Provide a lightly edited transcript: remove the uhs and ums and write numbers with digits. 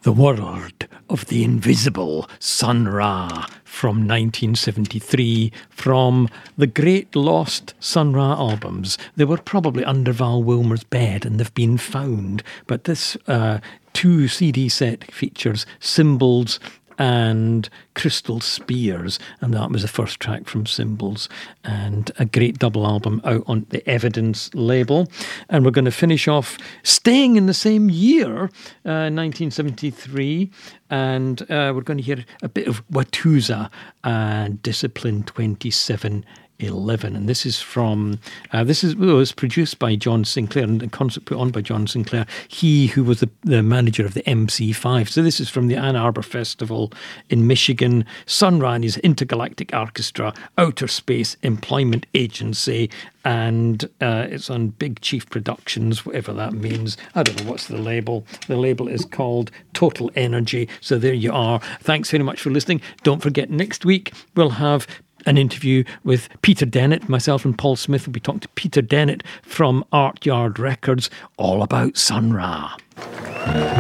The World of the Invisible, Sun Ra, from 1973, from the great lost Sun Ra albums. They were probably under Val Wilmer's bed and they've been found. But this 2 CD set features Symbols and Crystal Spears, and that was the first track from Symbols, and a great double album out on the Evidence label. And we're going to finish off staying in the same year, 1973, and we're going to hear a bit of Watusa and Discipline 2711, and this is from it was produced by John Sinclair and the concert put on by John Sinclair, he who was the manager of the MC5. So this is from the Ann Arbor Festival in Michigan. Sun Ra and his Intergalactic Orchestra, Outer Space Employment Agency, and it's on Big Chief Productions, whatever that means. I don't know what's the label. The label is called Total Energy. So there you are. Thanks very much for listening. Don't forget, next week we'll have an interview with Peter Dennett. Myself and Paul Smith will be talking to Peter Dennett from Art Yard Records, all about Sun Ra.